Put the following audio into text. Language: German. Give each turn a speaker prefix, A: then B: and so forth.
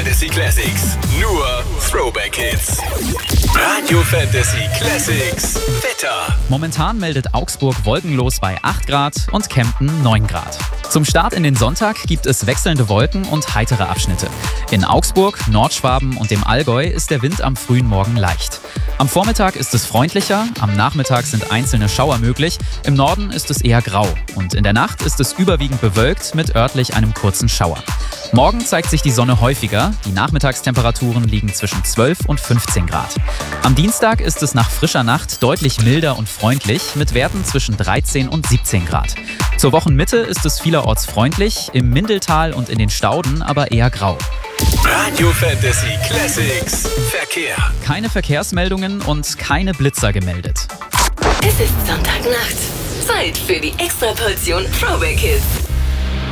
A: Fantasy Classics. Nur Throwback Hits. Radio Fantasy Classics. Wetter.
B: Momentan meldet Augsburg wolkenlos bei 8 Grad und Kempten 9 Grad. Zum Start in den Sonntag gibt es wechselnde Wolken und heitere Abschnitte. In Augsburg, Nordschwaben und dem Allgäu ist der Wind am frühen Morgen leicht. Am Vormittag ist es freundlicher, am Nachmittag sind einzelne Schauer möglich, im Norden ist es eher grau und in der Nacht ist es überwiegend bewölkt mit örtlich einem kurzen Schauer. Morgen zeigt sich die Sonne häufiger, die Nachmittagstemperaturen liegen zwischen 12 und 15 Grad. Am Dienstag ist es nach frischer Nacht deutlich milder und freundlich mit Werten zwischen 13 und 17 Grad. Zur Wochenmitte ist es vielerorts freundlich, im Mindeltal und in den Stauden aber eher grau.
A: Radio Fantasy Classics. Verkehr.
B: Keine Verkehrsmeldungen und keine Blitzer gemeldet.
C: Es ist Sonntagnacht. Zeit für die Extraportion Throwback Hits.